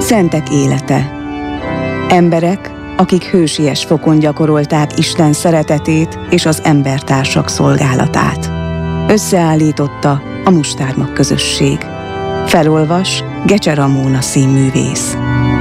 Szentek élete. Emberek, akik hősies fokon gyakorolták Isten szeretetét és az embertársak szolgálatát. Összeállította a Mustármag közösség. Felolvas Gecse Ramóna színművész.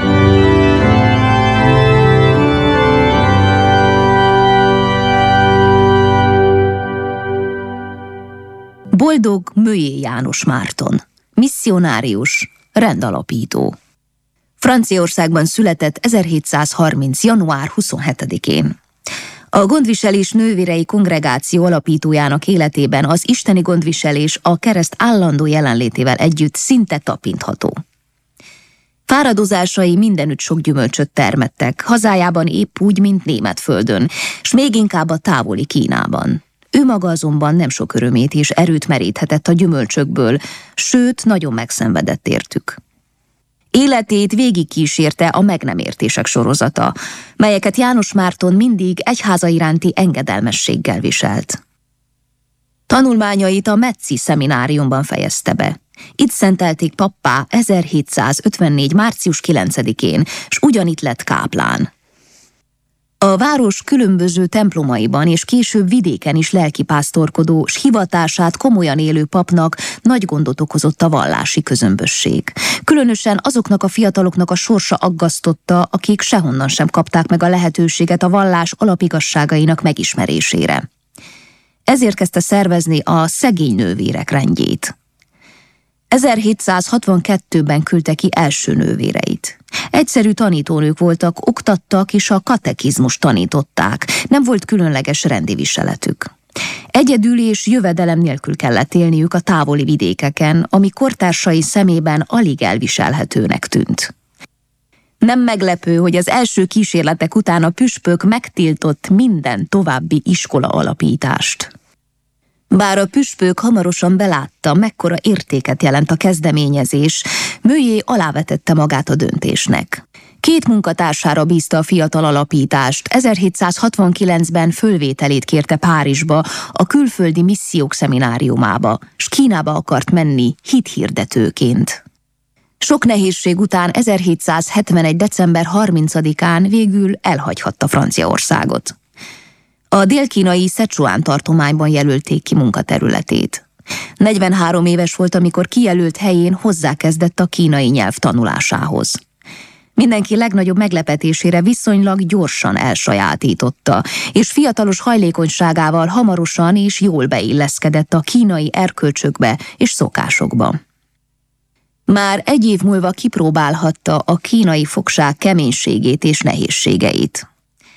Boldog Mölyé János Márton, misszionárius, rendalapító. Franciaországban született 1730. január 27-én. A gondviselés nővérei kongregáció alapítójának életében az isteni gondviselés a kereszt állandó jelenlétével együtt szinte tapintható. Fáradozásai mindenütt sok gyümölcsöt termettek, hazájában épp úgy, mint Németföldön, s még inkább a távoli Kínában. Ő maga azonban nem sok örömét és erőt meríthetett a gyümölcsökből, sőt, nagyon megszenvedett értük. Életét végigkísérte a meg nem értések sorozata, melyeket János Márton mindig egyháza iránti engedelmességgel viselt. Tanulmányait a Metzi szemináriumban fejezte be. Itt szentelték pappá 1754. március 9-én, s ugyanitt lett káplán. A város különböző templomaiban és később vidéken is lelkipásztorkodó, s hivatását komolyan élő papnak nagy gondot okozott a vallási közömbösség. Különösen azoknak a fiataloknak a sorsa aggasztotta, akik sehonnan sem kapták meg a lehetőséget a vallás alapigasságainak megismerésére. Ezért kezdte szervezni a szegény nővérek rendjét. 1762-ben küldte ki első nővéreit. Egyszerű tanítónők voltak, oktattak és a katekizmus tanították, nem volt különleges rendi viseletük. Egyedül és jövedelem nélkül kellett élniük a távoli vidékeken, ami kortársai szemében alig elviselhetőnek tűnt. Nem meglepő, hogy az első kísérletek után a püspök megtiltott minden további iskola alapítást. Bár a püspök hamarosan belátta, mekkora értéket jelent a kezdeményezés, Mölyé alávetette magát a döntésnek. 2 munkatársára bízta a fiatal alapítást, 1769-ben fölvételét kérte Párizsba, a külföldi missziók szemináriumába, s Kínába akart menni hithirdetőként. Sok nehézség után 1771. december 30-án végül elhagyhatta Franciaországot. A dél-kínai Szecsuán tartományban jelölték ki munkaterületét. 43 éves volt, amikor kijelölt helyén hozzákezdett a kínai nyelv tanulásához. Mindenki legnagyobb meglepetésére viszonylag gyorsan elsajátította, és fiatalos hajlékonyságával hamarosan és jól beilleszkedett a kínai erkölcsökbe és szokásokba. Már 1 év múlva kipróbálhatta a kínai fogság keménységét és nehézségeit.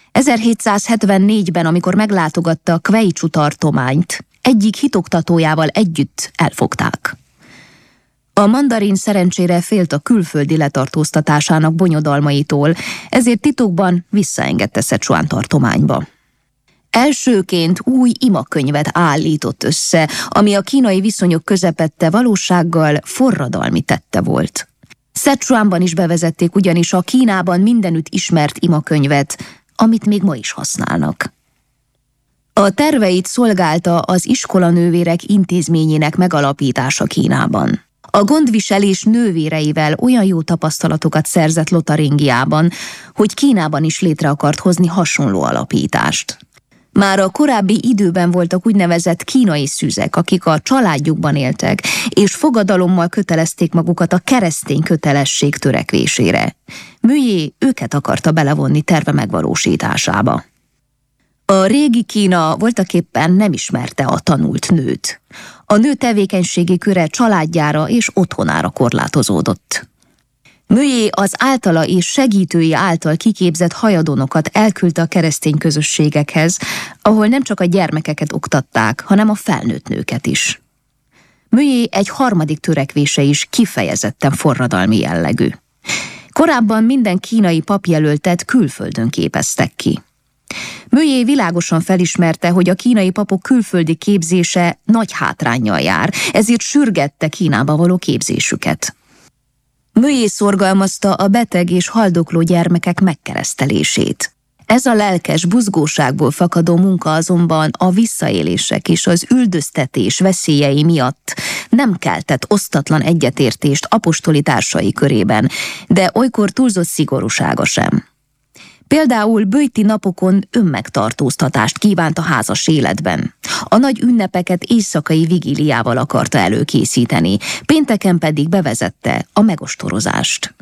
1774-ben, amikor meglátogatta a Kveicsú tartományt, egyik hitoktatójával együtt elfogták. A mandarin szerencsére félt a külföldi letartóztatásának bonyodalmaitól, ezért titokban visszaengedte Szecsuán tartományba. Elsőként új imakönyvet állított össze, ami a kínai viszonyok közepette valósággal forradalmi tette volt. Szecsuánban is bevezették ugyanis a Kínában mindenütt ismert imakönyvet, amit még ma is használnak. A terveit szolgálta az iskolanővérek intézményének megalapítása Kínában. A gondviselés nővéreivel olyan jó tapasztalatokat szerzett Lotaringiában, hogy Kínában is létre akart hozni hasonló alapítást. Már a korábbi időben voltak úgynevezett kínai szüzek, akik a családjukban éltek, és fogadalommal kötelezték magukat a keresztény kötelesség törekvésére. Mölyé őket akarta belevonni terve megvalósításába. A régi Kína voltaképpen nem ismerte a tanult nőt. A nő tevékenységi köre családjára és otthonára korlátozódott. Mölyé az általa és segítői által kiképzett hajadonokat elküldte a keresztény közösségekhez, ahol nem csak a gyermekeket oktatták, hanem a felnőtt nőket is. Mölyé egy harmadik törekvése is kifejezetten forradalmi jellegű. Korábban minden kínai papjelöltet külföldön képeztek ki. Mölyé világosan felismerte, hogy a kínai papok külföldi képzése nagy hátránnyal jár, ezért sürgette Kínába való képzésüket. Mölyé szorgalmazta a beteg és haldokló gyermekek megkeresztelését. Ez a lelkes buzgóságból fakadó munka azonban a visszaélések és az üldöztetés veszélyei miatt nem keltett osztatlan egyetértést apostoli társai körében, de olykor túlzott szigorúsága sem. Például böjti napokon önmegtartóztatást kívánt a házas életben. A nagy ünnepeket éjszakai vigíliával akarta előkészíteni, pénteken pedig bevezette a megostorozást.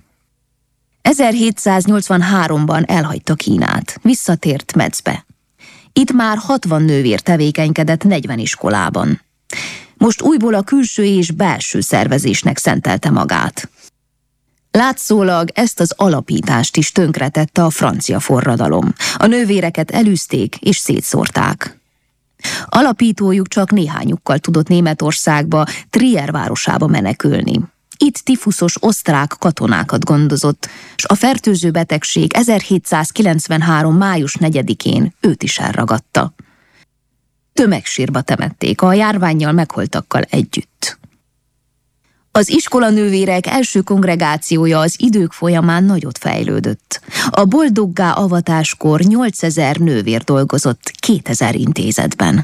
1783-ban elhagyta Kínát, visszatért Metzbe. Itt már 60 nővér tevékenykedett 40 iskolában. Most újból a külső és belső szervezésnek szentelte magát. Látszólag ezt az alapítást is tönkretette a francia forradalom. A nővéreket elűzték és szétszórták. Alapítójuk csak néhányukkal tudott Németországba, Trier városába menekülni. Itt tifuszos osztrák katonákat gondozott, s a fertőző betegség 1793. május 4-én őt is elragadta. Tömegsírba temették a járvánnyal megholtakkal együtt. Az iskolanővérek első kongregációja az idők folyamán nagyot fejlődött. A boldoggá avatáskor 8000 nővér dolgozott 2000 intézetben.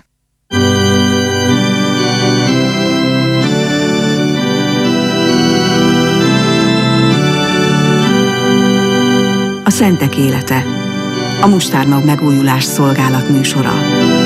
A Szentek élete, a Mustármag megújulás szolgálat műsora.